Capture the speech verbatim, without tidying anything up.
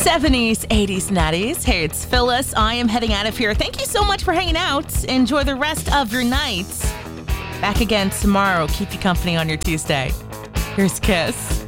seventies, eighties, nineties. Hey, it's Phyllis. I am heading out of here. Thank you so much for hanging out. Enjoy the rest of your night. Back again tomorrow. Keep you company on your Tuesday. Here's Kiss.